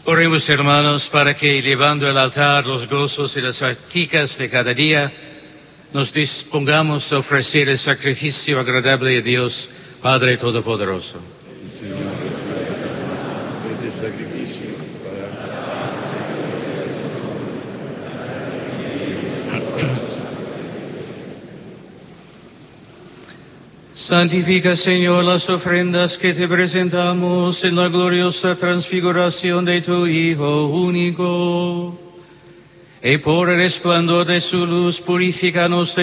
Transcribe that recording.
Oremos, hermanos, para que, llevando al altar los gozos y las prácticas de cada día, nos dispongamos a ofrecer el sacrificio agradable a Dios, Padre Todopoderoso. Santifica, Señor, las ofrendas que te presentamos en la gloriosa transfiguración de tu Hijo único. Y por el resplandor de su luz, purifícanos